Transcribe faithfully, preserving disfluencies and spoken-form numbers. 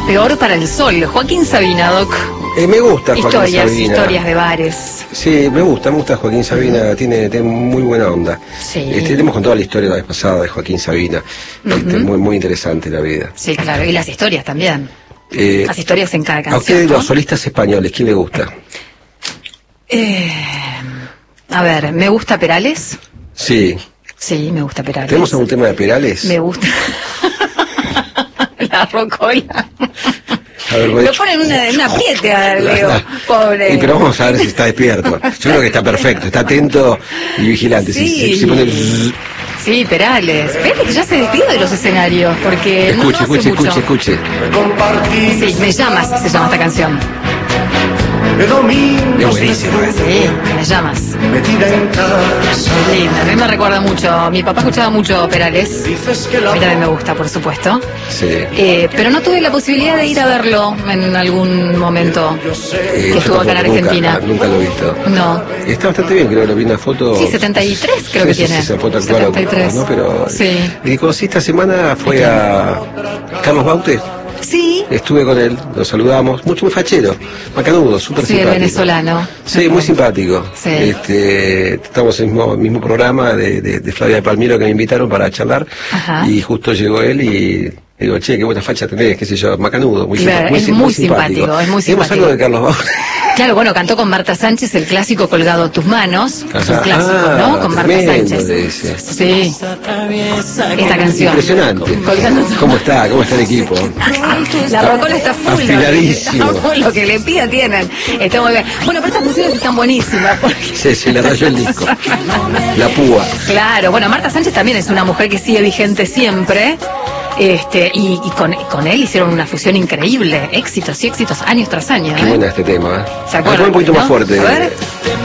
Peor para el sol, Joaquín Sabina, Doc. Eh, me gusta Joaquín Historias, Sabina. historias de bares. Sí, me gusta, me gusta Joaquín Sabina, tiene, tiene muy buena onda. Sí. Este, hemos contado la historia la vez pasada de Joaquín Sabina. Uh-huh. Este, muy, muy interesante la vida. Sí, claro, y las historias también. Eh, Las historias en cada a canción, ustedes, ¿no? los solistas españoles, ¿quién le gusta? Eh, a ver, ¿me gusta Perales? Sí. Sí, me gusta Perales. ¿Tenemos algún tema de Perales? Me gusta. La rocola. A ver, Lo ponen en una, en una apriete a Leo, pobre. Sí, pero vamos a ver si está despierto. Yo creo que está perfecto, está atento y vigilante. Sí. Si, si, si pone el... Sí, Perales. Espérate que ya se despidió de los escenarios, porque Escuche, no, no hace escuche, mucho. escuche, escuche. Sí, Me llamas, se llama esta canción. Es buenísimo, ¿eh? Sí, Me llamas. Metida en casa. Qué linda, a mí me recuerda mucho. Mi papá escuchaba mucho Perales. Dices que A la mí también me gusta, por supuesto. Sí. Eh, pero no tuve la posibilidad de ir a verlo en algún momento Eh, que estuvo yo acá en tampoco, Argentina. Nunca, nunca lo he visto. No. Está bastante bien, creo que lo vi en una foto. Sí, setenta y tres creo No que sé si tiene. esa foto actual setenta y tres. ¿no? Pero Sí. el que conocí esta semana fue a Carlos Baute. Sí. Estuve con él, lo saludamos, mucho muy fachero, macanudo, súper Sí, el simpático. venezolano. Sí, muy simpático. Sí. Este, estamos en el mismo, mismo programa de, de, de Flavia de Palmiro que me invitaron para charlar. Ajá. Y justo llegó él y digo, che, qué buena facha tenés, qué sé yo, macanudo, muy, Claro, simpa- es sim- muy simpático, es muy Tenemos simpático. algo de Carlos Baute. Claro, bueno, cantó con Marta Sánchez el clásico Colgado a tus manos. Es un Ajá. clásico, Ah, ¿no? Con Marta tremendo Sánchez. de ese. Sí. Esta canción. Impresionante. Colgando a tus ¿Cómo está? ¿Cómo está el equipo? La rocola está full. Afiladísimo. ¿no? Lo que le pida tienen. Está muy bien. Bueno, pero estas canciones están buenísimas. Porque... Sí, se le rayó el disco. La púa. Claro, bueno, Marta Sánchez también es una mujer que sigue vigente siempre. Este, y, y con, y con él hicieron una fusión increíble. Éxitos y éxitos, años tras años. Qué ¿eh? buena este tema, ¿eh? ¿Se A ver, acuerdan? pon un poquito ¿no? más fuerte. A ver.